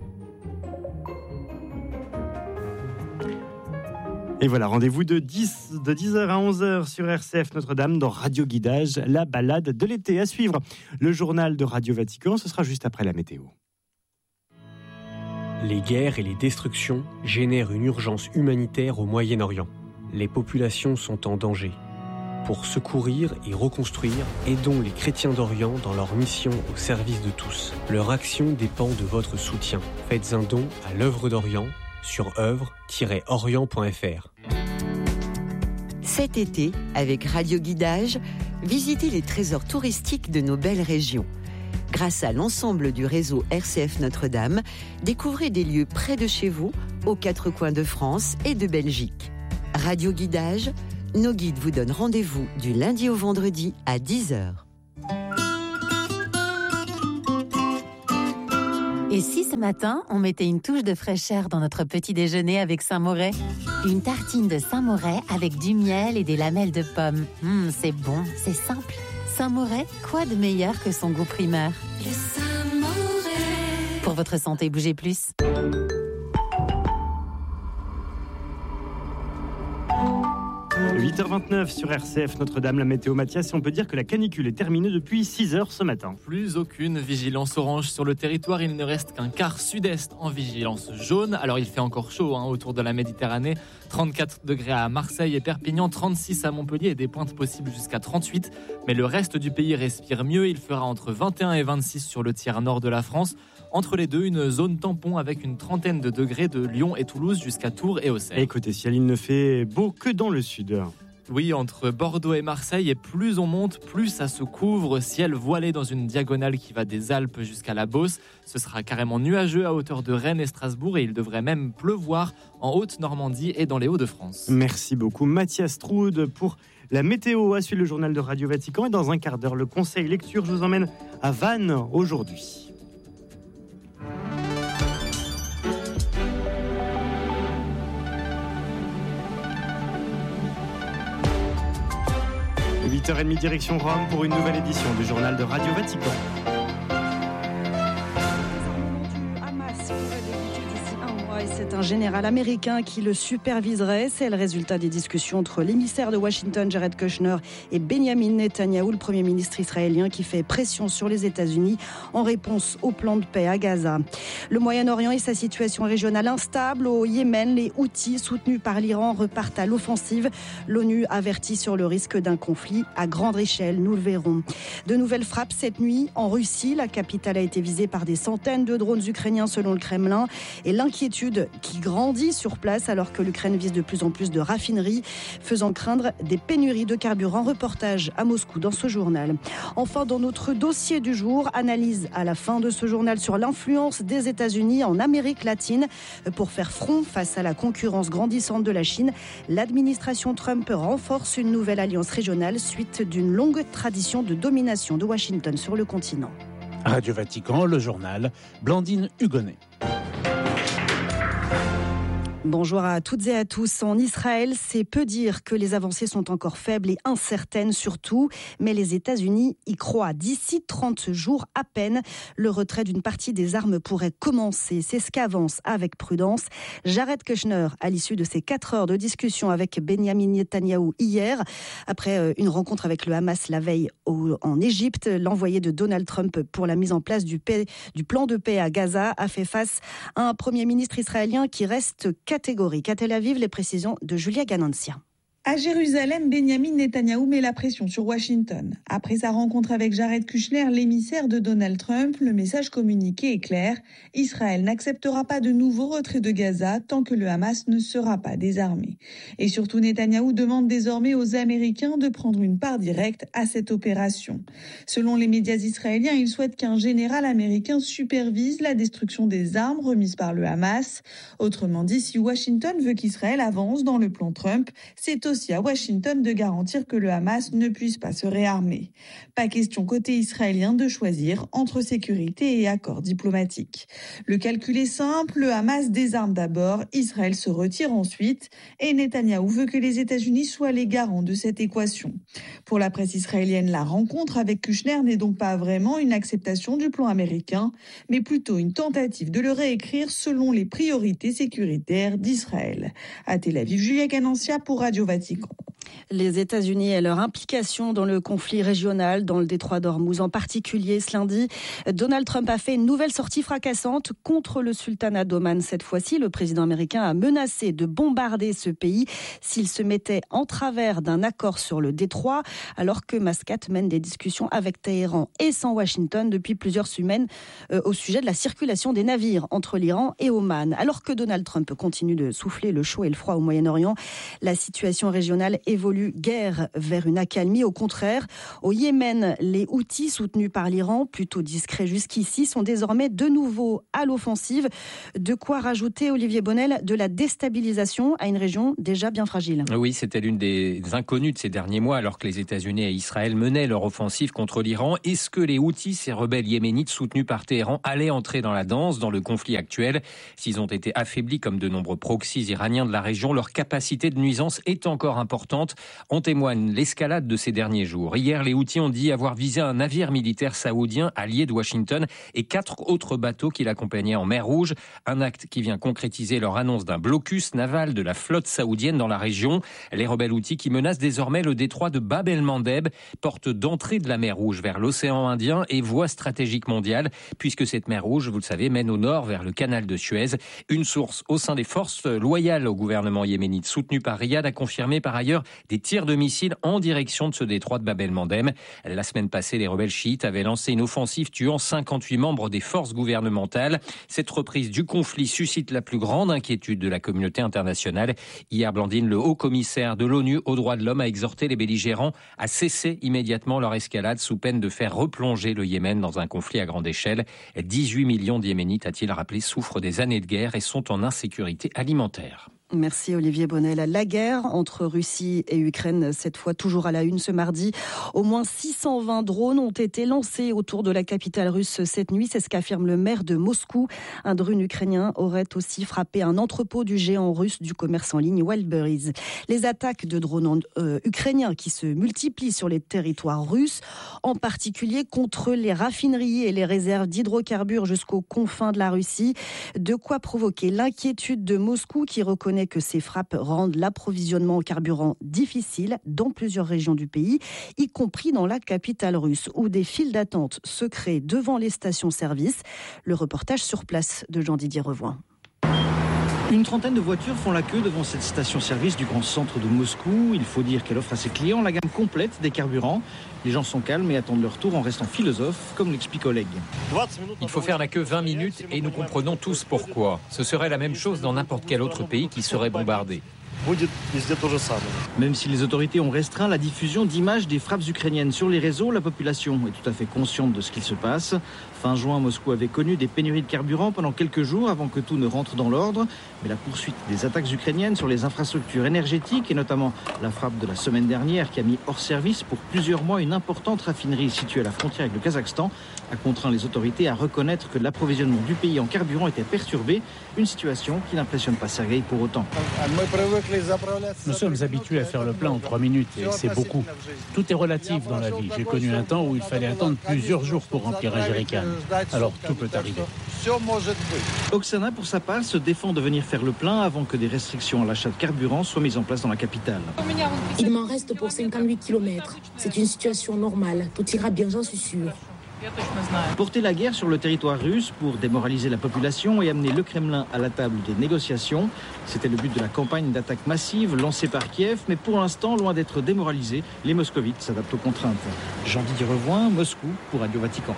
Et voilà, rendez-vous de 10h à 11h sur RCF Notre-Dame dans Radio Guidage, la balade de l'été. À suivre, le journal de Radio Vatican, ce sera juste après la météo. Les guerres et les destructions génèrent une urgence humanitaire au Moyen-Orient. Les populations sont en danger. Pour secourir et reconstruire, aidons les chrétiens d'Orient dans leur mission au service de tous. Leur action dépend de votre soutien. Faites un don à l'œuvre d'Orient sur œuvre-orient.fr. Cet été, avec Radio Guidage, visitez les trésors touristiques de nos belles régions. Grâce à l'ensemble du réseau RCF Notre-Dame, découvrez des lieux près de chez vous, aux quatre coins de France et de Belgique. Radio Guidage, nos guides vous donnent rendez-vous du lundi au vendredi à 10h. Et si ce matin, on mettait une touche de fraîcheur dans notre petit déjeuner avec Saint-Moret ? Une tartine de Saint-Moret avec du miel et des lamelles de pommes. C'est bon, c'est simple. Saint-Moret, quoi de meilleur que son goût primaire ? Le Saint-Moret. Pour votre santé, bougez plus. 8h29 sur RCF Notre-Dame, la météo Mathias, et on peut dire que la canicule est terminée depuis 6h ce matin. Plus aucune vigilance orange sur le territoire, il ne reste qu'un quart sud-est en vigilance jaune. Alors il fait encore chaud autour de la Méditerranée, 34 degrés à Marseille et Perpignan, 36 à Montpellier et des pointes possibles jusqu'à 38. Mais le reste du pays respire mieux, il fera entre 21 et 26 sur le tiers nord de la France. Entre les deux, une zone tampon avec une trentaine de degrés de Lyon et Toulouse jusqu'à Tours et Auxerre. Et côté ciel, il ne fait beau que dans le sud. Oui, entre Bordeaux et Marseille, et plus on monte, plus ça se couvre. Ciel voilé dans une diagonale qui va des Alpes jusqu'à la Beauce. Ce sera carrément nuageux à hauteur de Rennes et Strasbourg et il devrait même pleuvoir en Haute-Normandie et dans les Hauts-de-France. Merci beaucoup Mathias Troude pour la météo. À suivre le journal de Radio Vatican et dans un quart d'heure, le conseil lecture. Je vous emmène à Vannes aujourd'hui. – 8h30 direction Rome pour une nouvelle édition du journal de Radio Vatican. c'est un général américain qui le superviserait. C'est le résultat des discussions entre l'émissaire de Washington, Jared Kushner, et Benjamin Netanyahou, le Premier ministre israélien, qui fait pression sur les États-Unis en réponse au plan de paix à Gaza. Le Moyen-Orient et sa situation régionale instable. Au Yémen, les Houthis, soutenus par l'Iran, repartent à l'offensive. L'ONU avertit sur le risque d'un conflit à grande échelle. Nous le verrons. De nouvelles frappes cette nuit en Russie. La capitale a été visée par des centaines de drones ukrainiens selon le Kremlin. Et l'inquiétude qui grandit sur place alors que l'Ukraine vise de plus en plus de raffineries, faisant craindre des pénuries de carburant. Reportage à Moscou dans ce journal. Enfin, dans notre dossier du jour, analyse à la fin de ce journal sur l'influence des États-Unis en Amérique latine. Pour faire front face à la concurrence grandissante de la Chine, l'administration Trump renforce une nouvelle alliance régionale suite d'une longue tradition de domination de Washington sur le continent. Radio Vatican, le journal, Blandine Hugonnet. Bonjour à toutes et à tous. En Israël, c'est peu dire que les avancées sont encore faibles et incertaines surtout, mais les États-Unis y croient. D'ici 30 jours à peine, le retrait d'une partie des armes pourrait commencer. C'est ce qu'avance avec prudence Jared Kushner à l'issue de ces 4 heures de discussion avec Benjamin Netanyahou hier. Après une rencontre avec le Hamas la veille en Égypte, l'envoyé de Donald Trump pour la mise en place du plan de paix à Gaza a fait face à un Premier ministre israélien qui reste catégorique. À Tel Aviv, les précisions de Julia Ganancia. À Jérusalem, Benjamin Netanyahou met la pression sur Washington. Après sa rencontre avec Jared Kushner, l'émissaire de Donald Trump, le message communiqué est clair. Israël n'acceptera pas de nouveau retrait de Gaza tant que le Hamas ne sera pas désarmé. Et surtout, Netanyahou demande désormais aux Américains de prendre une part directe à cette opération. Selon les médias israéliens, il souhaite qu'un général américain supervise la destruction des armes remises par le Hamas. Autrement dit, si Washington veut qu'Israël avance dans le plan Trump, c'est aussi à Washington de garantir que le Hamas ne puisse pas se réarmer. Pas question côté israélien de choisir entre sécurité et accord diplomatique. Le calcul est simple, le Hamas désarme d'abord, Israël se retire ensuite et Netanyahou veut que les États-Unis soient les garants de cette équation. Pour la presse israélienne, la rencontre avec Kushner n'est donc pas vraiment une acceptation du plan américain, mais plutôt une tentative de le réécrire selon les priorités sécuritaires d'Israël. À Tel Aviv, Julia Ganancia pour Radio Vatican. Les États-Unis et leur implication dans le conflit régional, dans le détroit d'Ormuz en particulier. Ce lundi, Donald Trump a fait une nouvelle sortie fracassante contre le sultanat d'Oman. Cette fois-ci, le président américain a menacé de bombarder ce pays s'il se mettait en travers d'un accord sur le détroit, alors que Mascate mène des discussions avec Téhéran et sans Washington depuis plusieurs semaines au sujet de la circulation des navires entre l'Iran et Oman. Alors que Donald Trump continue de souffler le chaud et le froid au Moyen-Orient, la situation régionale évolue guère vers une accalmie. Au contraire, au Yémen, les Houthis, soutenus par l'Iran, plutôt discrets jusqu'ici, sont désormais de nouveau à l'offensive. De quoi rajouter, Olivier Bonnel, de la déstabilisation à une région déjà bien fragile. Oui, c'était l'une des inconnues de ces derniers mois, alors que les États-Unis et Israël menaient leur offensive contre l'Iran. Est-ce que les Houthis, ces rebelles yéménites soutenus par Téhéran, allaient entrer dans la danse, dans le conflit actuel? S'ils ont été affaiblis comme de nombreux proxys iraniens de la région, leur capacité de nuisance est encore importante. En témoigne l'escalade de ces derniers jours. Hier, les Houthis ont dit avoir visé un navire militaire saoudien allié de Washington et 4 autres bateaux qui l'accompagnaient en mer Rouge. Un acte qui vient concrétiser leur annonce d'un blocus naval de la flotte saoudienne dans la région. Les rebelles Houthis qui menacent désormais le détroit de Bab el-Mandeb, porte d'entrée de la mer Rouge vers l'océan Indien et voie stratégique mondiale, puisque cette mer Rouge, vous le savez, mène au nord vers le canal de Suez. Une source au sein des forces loyales au gouvernement yéménite, soutenue par Riyad, a confirmé par ailleurs des tirs de missiles en direction de ce détroit de Bab el-Mandeb. La semaine passée, les rebelles chiites avaient lancé une offensive tuant 58 membres des forces gouvernementales. Cette reprise du conflit suscite la plus grande inquiétude de la communauté internationale. Hier, Blandine, le haut-commissaire de l'ONU aux droits de l'homme, a exhorté les belligérants à cesser immédiatement leur escalade sous peine de faire replonger le Yémen dans un conflit à grande échelle. 18 millions d'Yéménites, a-t-il rappelé, souffrent des années de guerre et sont en insécurité alimentaire. Merci Olivier Bonnel. La guerre entre Russie et Ukraine, cette fois toujours à la une ce mardi. Au moins 620 drones ont été lancés autour de la capitale russe cette nuit. C'est ce qu'affirme le maire de Moscou. Un drone ukrainien aurait aussi frappé un entrepôt du géant russe du commerce en ligne Wildberries. Les attaques de drones ukrainiens qui se multiplient sur les territoires russes, en particulier contre les raffineries et les réserves d'hydrocarbures jusqu'aux confins de la Russie. De quoi provoquer l'inquiétude de Moscou qui reconnaît que ces frappes rendent l'approvisionnement en carburant difficile dans plusieurs régions du pays, y compris dans la capitale russe, où des files d'attente se créent devant les stations-service. Le reportage sur place de Jean-Didier Revoin. Une trentaine de voitures font la queue devant cette station-service du grand centre de Moscou. Il faut dire qu'elle offre à ses clients la gamme complète des carburants. Les gens sont calmes et attendent leur tour en restant philosophes, comme l'explique Oleg. Il faut faire la queue 20 minutes et nous comprenons tous pourquoi. Ce serait la même chose dans n'importe quel autre pays qui serait bombardé. Même si les autorités ont restreint la diffusion d'images des frappes ukrainiennes sur les réseaux, la population est tout à fait consciente de ce qu'il se passe. Fin juin, Moscou avait connu des pénuries de carburant pendant quelques jours avant que tout ne rentre dans l'ordre. Mais la poursuite des attaques ukrainiennes sur les infrastructures énergétiques et notamment la frappe de la semaine dernière qui a mis hors service pour plusieurs mois une importante raffinerie située à la frontière avec le Kazakhstan a contraint les autorités à reconnaître que l'approvisionnement du pays en carburant était perturbé. Une situation qui n'impressionne pas Sergueï pour autant. Nous sommes habitués à faire le plein en 3 minutes et c'est beaucoup. Tout est relatif dans la vie. J'ai connu un temps où il fallait attendre plusieurs jours pour remplir un jerrycan. Alors tout peut arriver. Oksana, pour sa part, se défend de venir faire le plein avant que des restrictions à l'achat de carburant soient mises en place dans la capitale. Il m'en reste pour 58 km. C'est une situation normale. Tout ira bien, j'en suis sûre. Porter la guerre sur le territoire russe pour démoraliser la population et amener le Kremlin à la table des négociations, c'était le but de la campagne d'attaque massive lancée par Kiev, mais pour l'instant, loin d'être démoralisés, les moscovites s'adaptent aux contraintes. Jean-Didier Revoin, Moscou, pour Radio Vatican.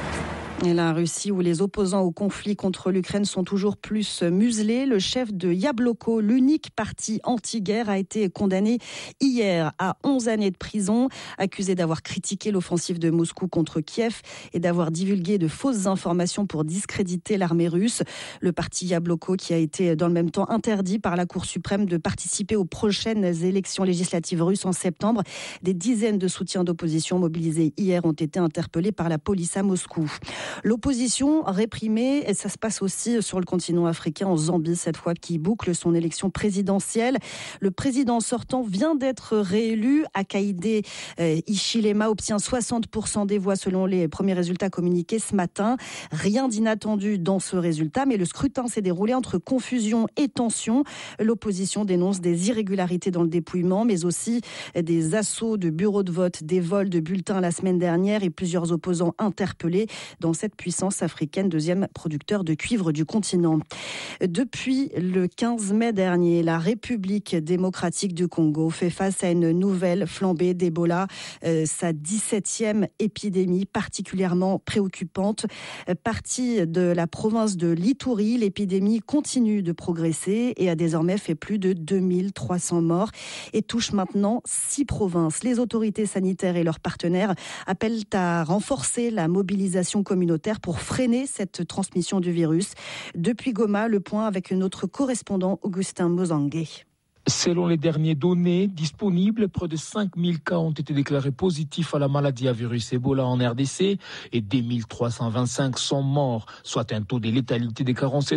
Et la Russie, où les opposants au conflit contre l'Ukraine sont toujours plus muselés, le chef de Yabloko, l'unique parti anti-guerre, a été condamné hier à 11 années de prison, accusé d'avoir critiqué l'offensive de Moscou contre Kiev et d'avoir divulgué de fausses informations pour discréditer l'armée russe. Le parti Yabloko, qui a été dans le même temps interdit par la Cour suprême de participer aux prochaines élections législatives russes en septembre. Des dizaines de soutiens d'opposition mobilisés hier ont été interpellés par la police à Moscou. L'opposition réprimée, et ça se passe aussi sur le continent africain, en Zambie cette fois, qui boucle son élection présidentielle. Le président sortant vient d'être réélu. Hakainde Hichilema obtient 60% des voix selon les premiers résultats communiqués ce matin. Rien d'inattendu dans ce résultat, mais le scrutin s'est déroulé entre confusion et tension. L'opposition dénonce des irrégularités dans le dépouillement, mais aussi des assauts de bureaux de vote, des vols de bulletins la semaine dernière et plusieurs opposants interpellés dans cette puissance africaine, deuxième producteur de cuivre du continent. Depuis le 15 mai dernier, la République démocratique du Congo fait face à une nouvelle flambée d'Ebola, sa 17e épidémie particulièrement préoccupante. Partie de la province de l'Ituri, l'épidémie continue de progresser et a désormais fait plus de 2300 morts et touche maintenant 6 provinces. Les autorités sanitaires et leurs partenaires appellent à renforcer la mobilisation communautaire pour freiner cette transmission du virus. Depuis Goma, le point avec notre correspondant Augustin Mozangue. Selon les dernières données disponibles, près de 5000 cas ont été déclarés positifs à la maladie à virus Ebola en RDC et 2325 sont morts, soit un taux de létalité de 47%.